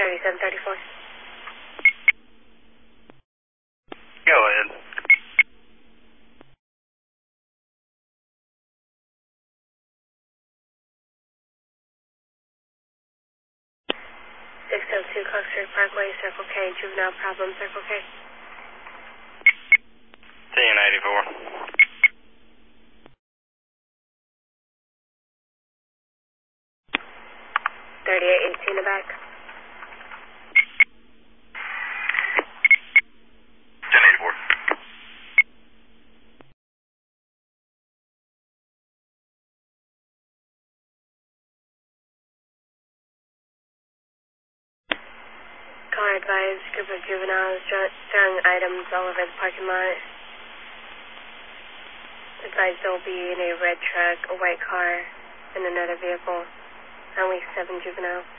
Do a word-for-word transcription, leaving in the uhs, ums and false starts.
thirty-seven thirty-four. Go ahead. six oh two Clark Street Parkway, Circle K, juvenile problem, Circle K. ten eighty-four. thirty-eight eighteen in the back. ten eighty-four. Car advised, group of juveniles throwing items all over the parking lot. Advised they'll be in a red truck, a white car, and another vehicle. Only seven juveniles.